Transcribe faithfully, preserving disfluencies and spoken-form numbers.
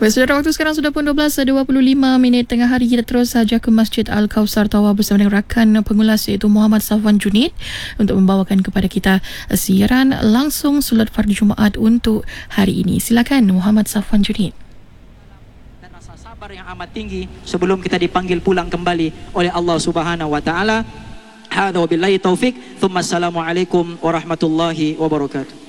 Baik, saudara, waktu sekarang sudah pun dua belas dua puluh lima minit tengah hari. Kita terus saja ke Masjid Al-Kausar Tawau bersama dengan rakan pengulas iaitu Muhammad Safwan Junid untuk membawakan kepada kita siaran langsung solat fardu Jumaat untuk hari ini. Silakan Muhammad Safwan Junid. Dan rasa sabar yang amat tinggi sebelum kita dipanggil pulang kembali oleh Allah Subhanahu wa taala. Hadza wabillahi taufik. Tsumma assalamualaikum warahmatullahi wabarakatuh.